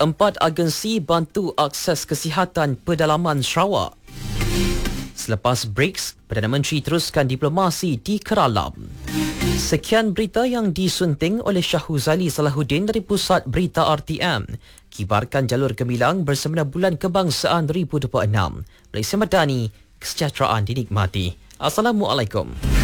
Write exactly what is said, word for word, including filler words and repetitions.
Empat agensi bantu akses kesihatan pedalaman Sarawak. Selepas BRICS, Perdana Menteri teruskan diplomasi di Keralam. Sekian berita yang disunting oleh Syahuzali Salahuddin dari Pusat Berita R T M. Kibarkan jalur gemilang bersama Bulan Kebangsaan dua ribu dua puluh enam. Malaysia Madani, kesejahteraan dinikmati. Assalamualaikum.